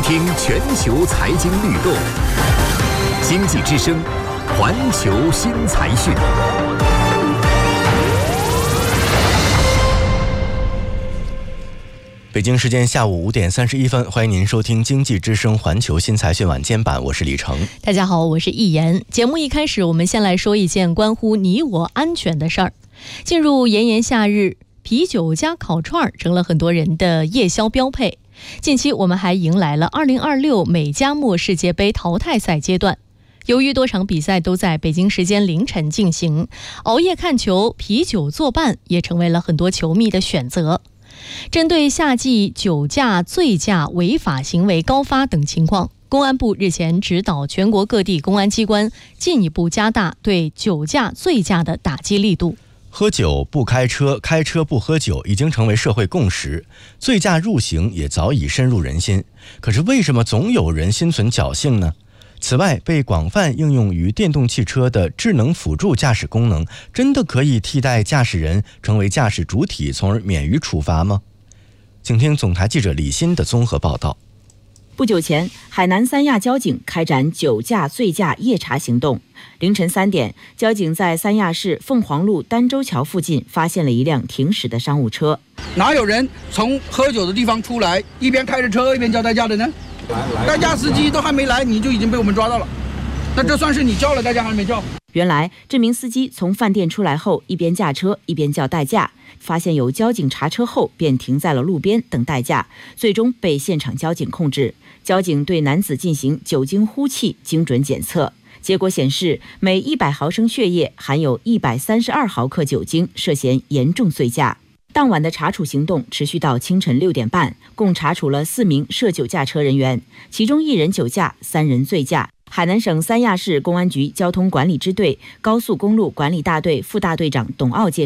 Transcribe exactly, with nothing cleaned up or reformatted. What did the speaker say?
听全球财经律动，经济之声，环球新财讯。 北京时间下午五点三十一分，欢迎您收听经济之声环球新财讯晚间版，我是李成。 大家好，我是易言。节目一开始，我们先来说一件关乎你我安全的事儿。进入炎炎夏日，啤酒加烤串成了很多人的夜宵标配。近期我们还迎来了二零二六美加墨世界杯淘汰赛阶段。由于多场比赛都在北京时间凌晨进行，熬夜看球、啤酒作伴也成为了很多球迷的选择。针对夏季酒驾、醉驾、违法行为高发等情况，公安部日前指导全国各地公安机关进一步加大对酒驾、醉驾的打击力度。 喝酒不开车，开车不喝酒已经成为社会共识，醉驾入刑也早已深入人心。可是为什么总有人心存侥幸呢？此外，被广泛应用于电动汽车的智能辅助驾驶功能，真的可以替代驾驶人成为驾驶主体，从而免于处罚吗？请听总台记者李欣的综合报道。 不久前，海南三亚交警开展酒驾、醉驾夜查行动。凌晨三点，交警在三亚市凤凰路儋州桥附近发现了一辆停驶的商务车。 哪有人从喝酒的地方出来，一边开着车一边叫代驾的呢？代驾司机都还没来，你就已经被我们抓到了。那这算是你叫了代驾还是没叫？ 原来这名司机从饭店出来后，一边驾车一边叫代驾，发现有交警查车后，便停在了路边等代驾，最终被现场交警控制。交警对男子进行酒精呼气精准检测，结果显示每一百毫升血液含有一百三十二毫克酒精，涉嫌严重醉驾。当晚的查处行动持续到清晨六点半，共查处了四名涉酒驾车人员，其中一人酒驾，三人醉驾。海南省三亚市公安局交通管理支队高速公路管理大队副大队长董傲介